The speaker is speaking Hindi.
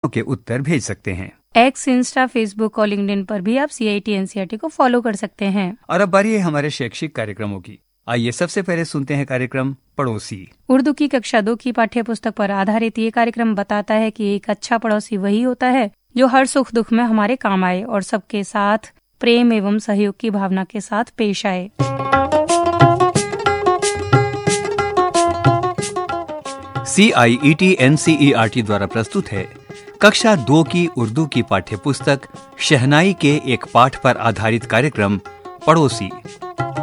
के उत्तर भेज सकते हैं। एक्स, इंस्टा, फेसबुक और लिंक्डइन पर भी आप CIT NCERT को फॉलो कर सकते हैं। और अब बारी है हमारे शैक्षिक कार्यक्रमों की। आइए सबसे पहले सुनते हैं कार्यक्रम पड़ोसी। उर्दू की कक्षा 2 की पाठ्य पुस्तक पर आधारित ये कार्यक्रम बताता है कि एक अच्छा पड़ोसी वही होता है जो हर सुख दुख में हमारे काम आए और सबके साथ प्रेम एवं सहयोग की भावना के साथ पेश आए। CIET NCERT द्वारा प्रस्तुत है कक्षा 2 की उर्दू की पाठ्य पुस्तक शहनाई के एक पाठ पर आधारित कार्यक्रम पड़ोसी।